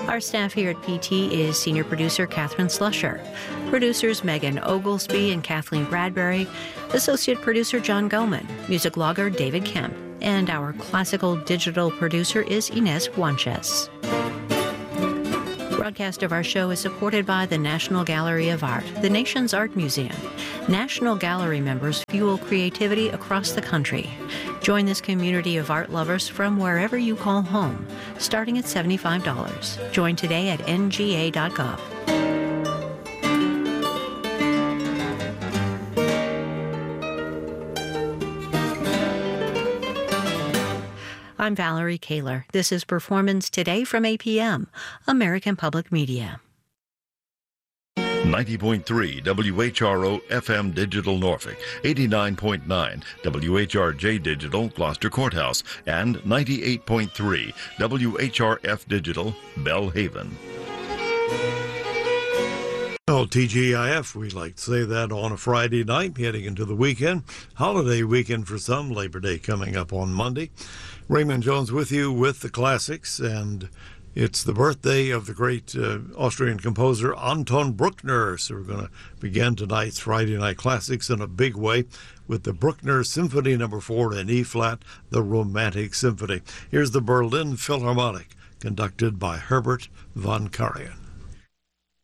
Our staff here at PT is senior producer Catherine Slusher, producers Megan Oglesby and Kathleen Bradbury, associate producer John Goman, music logger David Kemp, and our classical digital producer is Inez Juanches. Broadcast of our show is supported by the National Gallery of Art, the nation's art museum. National Gallery members fuel creativity across the country. Join this community of art lovers from wherever you call home, starting at $75. Join today at nga.gov. I'm Valerie Kaler. This is Performance Today from APM, American Public Media. 90.3 WHRO FM Digital Norfolk, 89.9 WHRJ Digital Gloucester Courthouse, and 98.3 WHRF Digital Bellhaven. Well, TGIF, we like to say that on a Friday night, heading into the weekend. Holiday weekend for some, Labor Day coming up on Monday. Raymond Jones with you with the classics, and it's the birthday of the great Austrian composer Anton Bruckner. So we're going to begin tonight's Friday Night Classics in a big way with the Bruckner Symphony No. 4 in E-flat, the Romantic Symphony. Here's the Berlin Philharmonic, conducted by Herbert von Karajan.